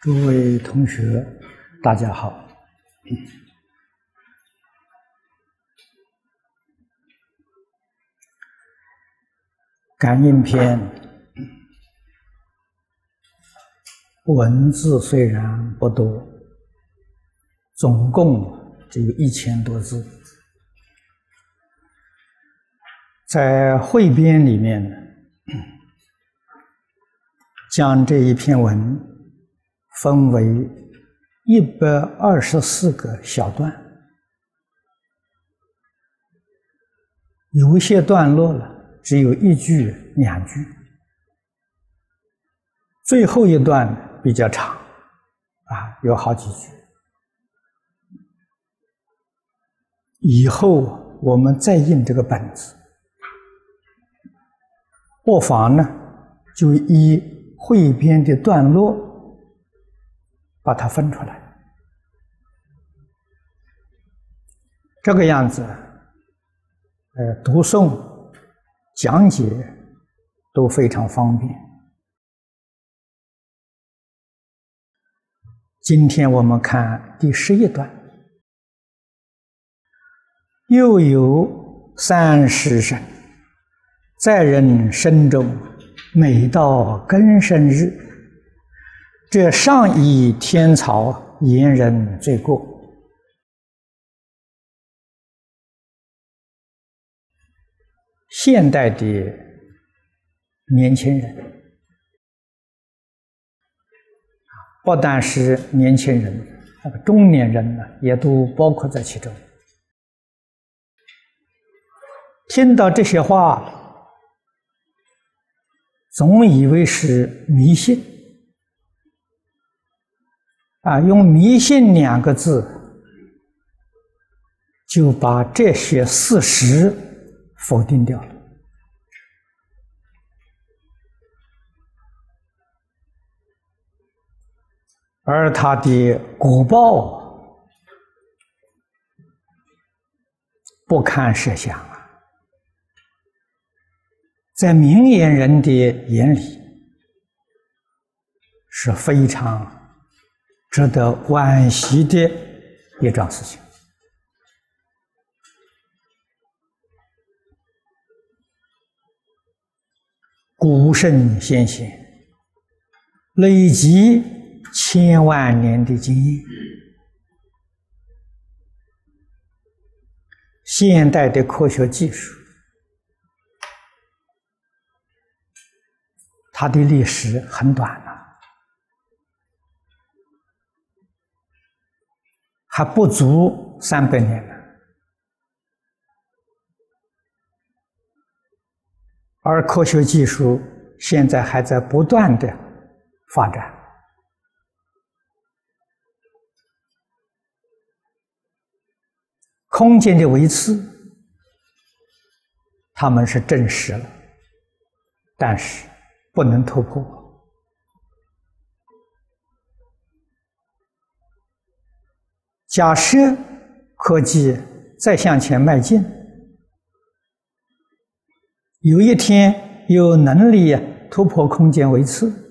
诸位同学，大家好。感应篇文字虽然不多，总共只有1000多字。在汇编里面呢，将这一篇文分为124个小段，有一些段落了只有1句2句，最后一段比较长，有好几句。以后我们再印这个本子，不妨呢就依汇编的段落把它分出来，这个样子读诵讲解都非常方便。今天我们看第11段，又有30声，在人身中，每到庚申日，这上以天曹言人罪过。现代的年轻人，不但是年轻人，中年人呢也都包括在其中。听到这些话，总以为是迷信，用迷信2个字就把这些事实否定掉了。而他的果报不堪设想啊！在明眼人的眼里，是非常值得惋惜的一桩事情。古圣先贤累积千万年的经验，现代的科学技术，它的历史很短了，还不足300年了。而科学技术现在还在不断的发展，空间的维次他们是证实了，但是不能突破。假设科技再向前迈进，有一天有能力突破空间维次，